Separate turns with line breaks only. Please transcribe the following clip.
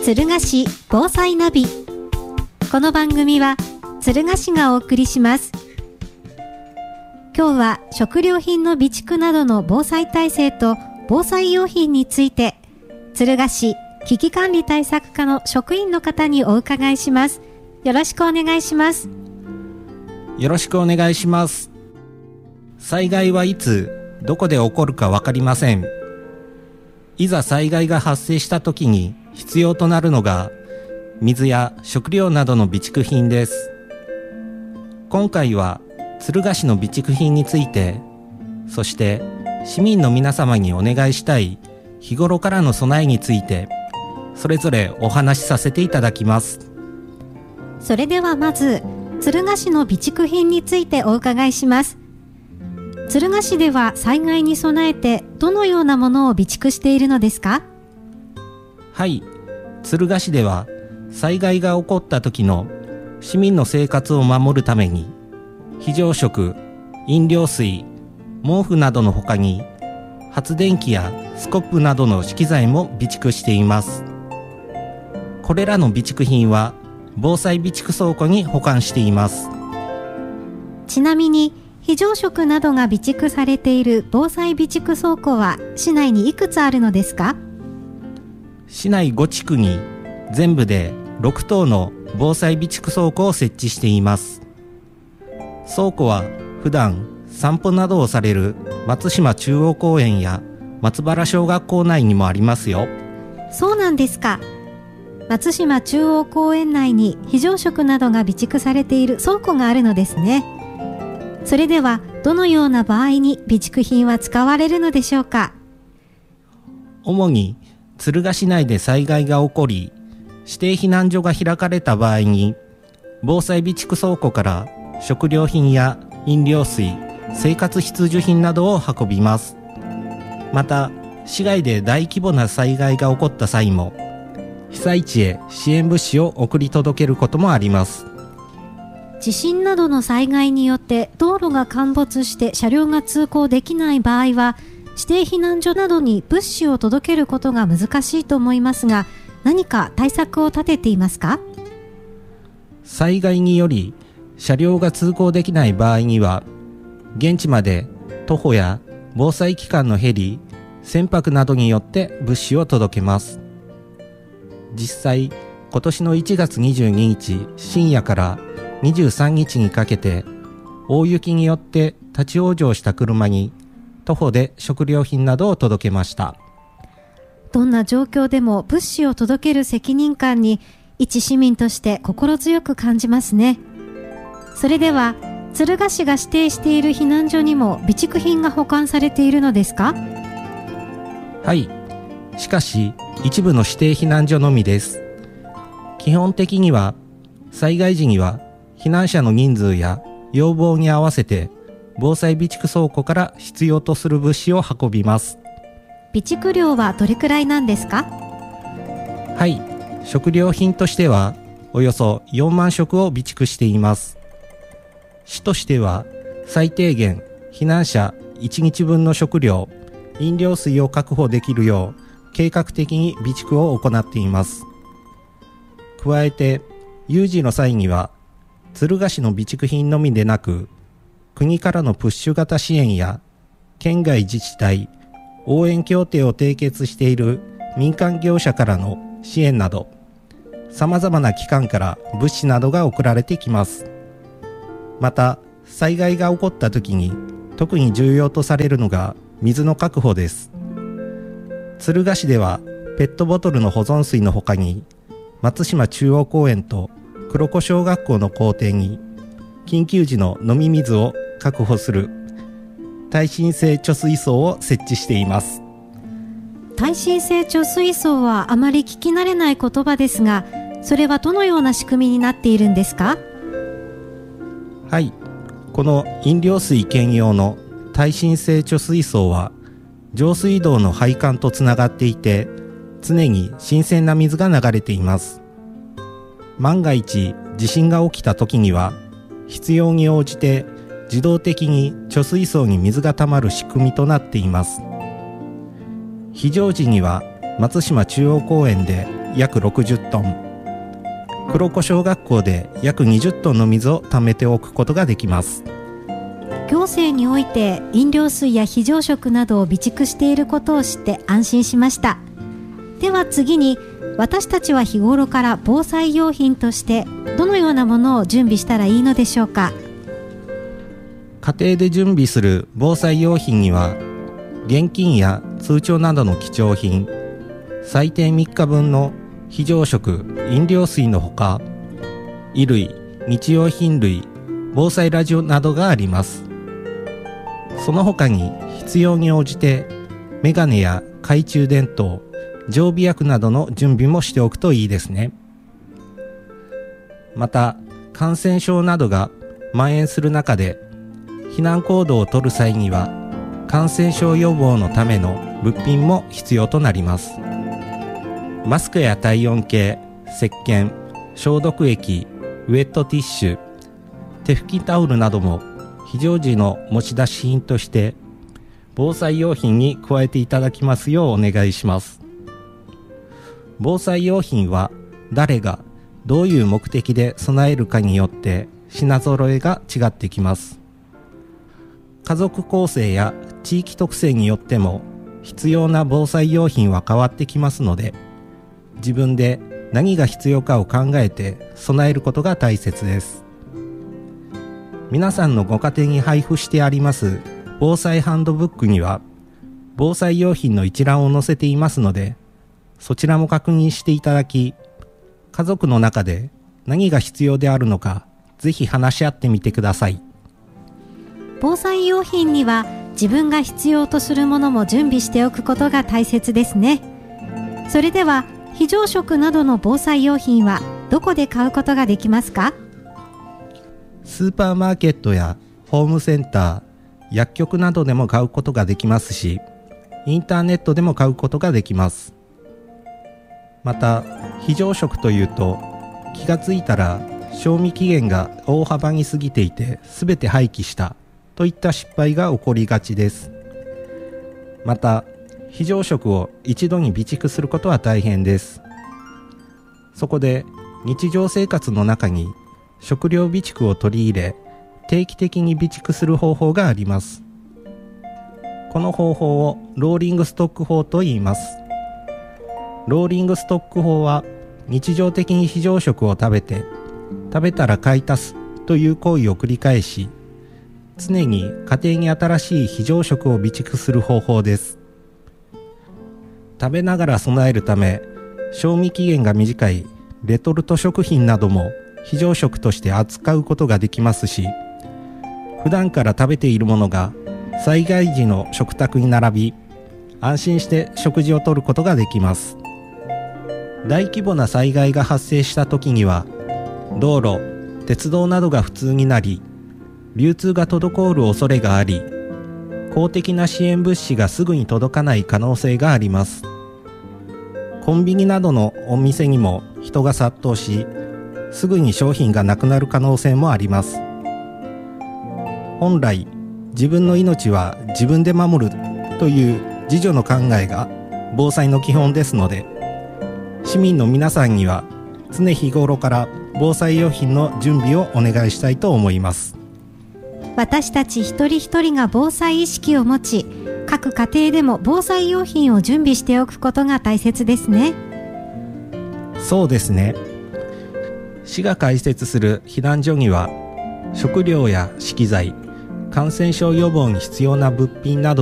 敦賀市防災ナビ。この番組は敦賀市がお送りします。今日は食料品の備蓄などの防災体制と防災用品について、敦賀市危機管理対策課の職員の方にお伺いします。よろしくお願いします。
よろしくお願いします。災害はいつどこで起こるか分かりません。いざ災害が発生した時に必要となるのが水や食料などの備蓄品です。今回は敦賀市の備蓄品について、そして市民の皆様にお願いしたい日頃からの備えについて、それぞれお話しさせていただきます。
それではまず敦賀市の備蓄品についてお伺いします。敦賀市では災害に備えてどのようなものを備蓄しているのですか？
はい、敦賀市では災害が起こった時の市民の生活を守るために非常食、飲料水、毛布などの他に発電機やスコップなどの資機材も備蓄しています。これらの備蓄品は防災備蓄倉庫に保管しています。
ちなみに非常食などが備蓄されている防災備蓄倉庫は市内にいくつあるのですか？
市内5地区に全部で6棟の防災備蓄倉庫を設置しています。倉庫は普段散歩などをされる松島中央公園や松原小学校内にもありますよ。
そうなんですか。松島中央公園内に非常食などが備蓄されている倉庫があるのですね。それではどのような場合に備蓄品は使われるのでしょうか？
主に敦賀市内で災害が起こり、指定避難所が開かれた場合に、防災備蓄倉庫から食料品や飲料水、生活必需品などを運びます。また、市外で大規模な災害が起こった際も、被災地へ支援物資を送り届けることもあります。
地震などの災害によって道路が陥没して車両が通行できない場合は、指定避難所などに物資を届けることが難しいと思いますが、何か対策を立てていますか？
災害により車両が通行できない場合には、現地まで徒歩や防災機関のヘリ、船舶などによって物資を届けます。実際、今年の1月22日深夜から23日にかけて、大雪によって立ち往生した車に徒歩で食料品などを届けました。
どんな状況でも物資を届ける責任感に一市民として心強く感じますね。それでは敦賀市が指定している避難所にも備蓄品が保管されているのですか？
はい、しかし一部の指定避難所のみです。基本的には災害時には避難者の人数や要望に合わせて防災備蓄倉庫から必要とする物資を運びます。
備蓄量はどれくらいなんですか？
はい、食料品としてはおよそ4万食を備蓄しています。市としては最低限避難者1日分の食料、飲料水を確保できるよう計画的に備蓄を行っています。加えて有事の際には敦賀市の備蓄品のみでなく、国からのプッシュ型支援や県外自治体、応援協定を締結している民間業者からの支援など、様々な機関から物資などが送られてきます。また、災害が起こった時に特に重要とされるのが水の確保です。敦賀市ではペットボトルの保存水の他に、松島中央公園と黒子小学校の校庭に緊急時の飲み水を確保する耐震性貯水槽を設置しています。
耐震性貯水槽はあまり聞き慣れない言葉ですが、それはどのような仕組みになっているんですか？
はい、この飲料水兼用の耐震性貯水槽は上水道の配管とつながっていて、常に新鮮な水が流れています。万が一地震が起きた時には、必要に応じて自動的に貯水槽に水がたまる仕組みとなっています。非常時には松島中央公園で約60トン、黒子小学校で約20トンの水を貯めておくことができます。
行政において飲料水や非常食などを備蓄していることを知って安心しました。では次に、私たちは日頃から防災用品としてどのようなものを準備したらいいのでしょうか。
家庭で準備する防災用品には、現金や通帳などの貴重品、最低3日分の非常食、飲料水のほか、衣類、日用品類、防災ラジオなどがあります。その他に必要に応じてメガネや懐中電灯、常備薬などの準備もしておくといいですね。また感染症などが蔓延する中で避難行動を取る際には感染症予防のための物品も必要となります。マスクや体温計、石鹸、消毒液、ウェットティッシュ、手拭きタオルなども非常時の持ち出し品として防災用品に加えていただきますようお願いします。防災用品は誰がどういう目的で備えるかによって品揃えが違ってきます。家族構成や地域特性によっても必要な防災用品は変わってきますので、自分で何が必要かを考えて備えることが大切です。皆さんのご家庭に配布してあります防災ハンドブックには防災用品の一覧を載せていますので、そちらも確認していただき、家族の中で何が必要であるのかぜひ話し合ってみてください。
防災用品には自分が必要とするものも準備しておくことが大切ですね。それでは非常食などの防災用品はどこで買うことができますか？
スーパーマーケットやホームセンター、薬局などでも買うことができますし、インターネットでも買うことができます。また非常食というと気がついたら賞味期限が大幅に過ぎていて全て廃棄したといった失敗が起こりがちです。また非常食を一度に備蓄することは大変です。そこで日常生活の中に食料備蓄を取り入れ定期的に備蓄する方法があります。この方法をローリングストック法と言います。ローリングストック法は日常的に非常食を食べて食べたら買い足すという行為を繰り返し、常に家庭に新しい非常食を備蓄する方法です。食べながら備えるため賞味期限が短いレトルト食品なども非常食として扱うことができますし、普段から食べているものが災害時の食卓に並び安心して食事をとることができます。大規模な災害が発生した時には道路、鉄道などが不通になり流通が滞る恐れがあり、公的な支援物資がすぐに届かない可能性があります。コンビニなどのお店にも人が殺到し、すぐに商品がなくなる可能性もあります。本来、自分の命は自分で守るという自助の考えが防災の基本ですので、市民の皆さんには常日頃から防災用品の準備をお願いしたいと思います。
私たち一人一人が防災意識を持ち、各家庭でも防災用品を準備しておくことが大切ですね。
そうですね。市が開設する避難所には食料や資機材、感染症予防に必要な物品など